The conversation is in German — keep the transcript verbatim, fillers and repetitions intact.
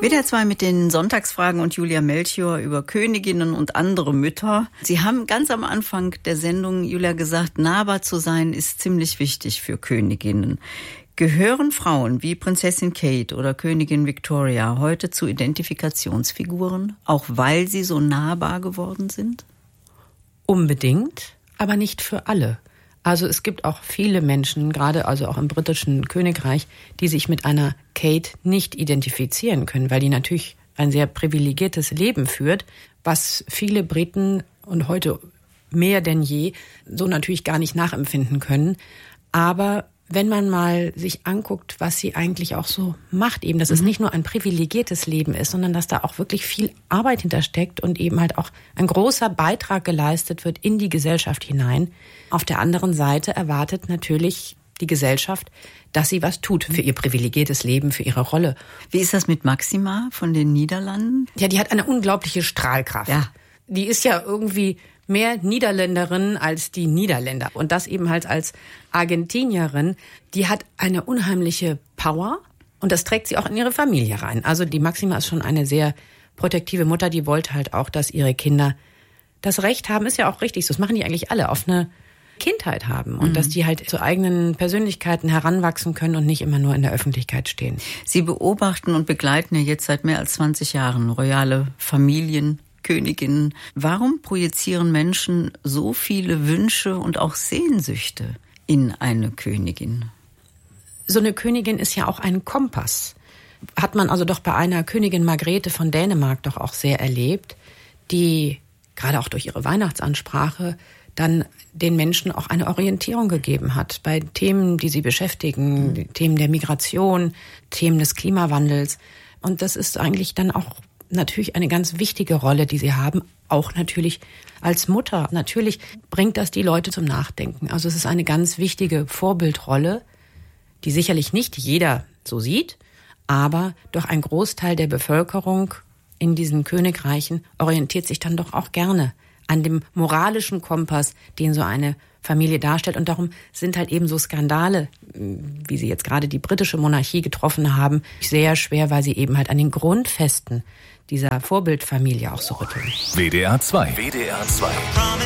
W D R zwei mit den Sonntagsfragen und Julia Melchior über Königinnen und andere Mütter. Sie haben ganz am Anfang der Sendung, Julia, gesagt, nahbar zu sein ist ziemlich wichtig für Königinnen. Gehören Frauen wie Prinzessin Kate oder Königin Victoria heute zu Identifikationsfiguren, auch weil sie so nahbar geworden sind? Unbedingt, aber nicht für alle. Also es gibt auch viele Menschen, gerade also auch im britischen Königreich, die sich mit einer Kate nicht identifizieren können, weil die natürlich ein sehr privilegiertes Leben führt, was viele Briten und heute mehr denn je so natürlich gar nicht nachempfinden können. Aber wenn man mal sich anguckt, was sie eigentlich auch so macht, eben, dass mhm. es nicht nur ein privilegiertes Leben ist, sondern dass da auch wirklich viel Arbeit hintersteckt und eben halt auch ein großer Beitrag geleistet wird in die Gesellschaft hinein. Auf der anderen Seite erwartet natürlich die Gesellschaft, dass sie was tut für ihr privilegiertes Leben, für ihre Rolle. Wie ist das mit Maxima von den Niederlanden? Ja, die hat eine unglaubliche Strahlkraft. Ja. Die ist ja irgendwie mehr Niederländerin als die Niederländer. Und das eben halt als Argentinierin. Die hat eine unheimliche Power und das trägt sie auch in ihre Familie rein. Also die Maxima ist schon eine sehr protektive Mutter, die wollte halt auch, dass ihre Kinder das Recht haben, ist ja auch richtig, so, das machen die eigentlich alle, auf eine Kindheit haben und mhm. dass die halt zu eigenen Persönlichkeiten heranwachsen können und nicht immer nur in der Öffentlichkeit stehen. Sie beobachten und begleiten ja jetzt seit mehr als zwanzig Jahren royale Familien, Königinnen. Warum projizieren Menschen so viele Wünsche und auch Sehnsüchte in eine Königin? So eine Königin ist ja auch ein Kompass. Hat man also doch bei einer Königin Margrethe von Dänemark doch auch sehr erlebt, die gerade auch durch ihre Weihnachtsansprache dann den Menschen auch eine Orientierung gegeben hat bei Themen, die sie beschäftigen, mhm. Themen der Migration, Themen des Klimawandels. Und das ist eigentlich dann auch natürlich eine ganz wichtige Rolle, die sie haben, auch natürlich als Mutter. Natürlich bringt das die Leute zum Nachdenken. Also es ist eine ganz wichtige Vorbildrolle, die sicherlich nicht jeder so sieht, aber doch ein Großteil der Bevölkerung in diesen Königreichen orientiert sich dann doch auch gerne an dem moralischen Kompass, den so eine Familie darstellt. Und darum sind halt eben so Skandale, wie sie jetzt gerade die britische Monarchie getroffen haben, sehr schwer, weil sie eben halt an den Grundfesten dieser Vorbildfamilie auch so rütteln. W D R zwei. W D R zwei.